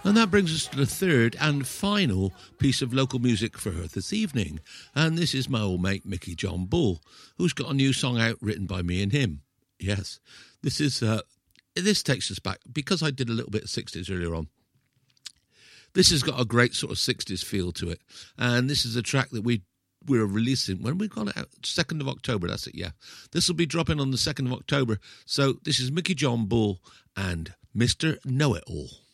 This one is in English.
And that brings us to the third and final piece of local music for this evening. And this is my old mate, Mickey John Bull, who's got a new song out written by me and him. Yes, this takes us back, because I did a little bit of 60s earlier on. This has got a great sort of 60s feel to it. And this is a track that we're releasing when we got it out, 2nd of October, that's it, yeah. This will be dropping on the 2nd of October. So this is Mickey John Bull and Mr. Know-It-All.